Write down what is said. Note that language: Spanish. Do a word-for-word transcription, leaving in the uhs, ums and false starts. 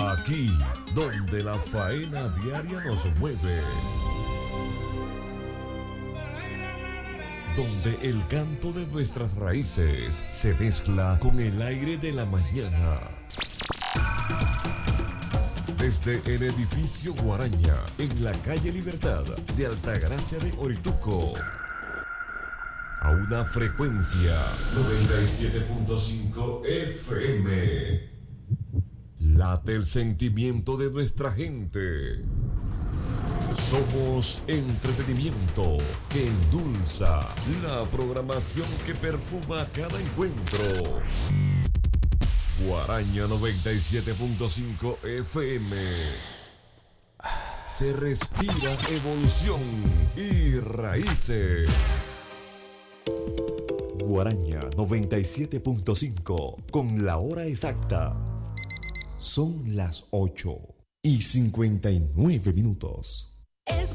Aquí, donde la faena diaria nos mueve. Donde el canto de nuestras raíces se mezcla con el aire de la mañana. Desde el edificio Guaraña, en la calle Libertad de Altagracia de Orituco, a una frecuencia noventa y siete punto cinco F M. Late el sentimiento de nuestra gente. Somos entretenimiento que endulza la programación que perfuma cada encuentro. Guaraña noventa y siete punto cinco F M. Se respira evolución y raíces. Guaraña noventa y siete punto cinco, con la hora exacta. Son las ocho y cincuenta y nueve minutos.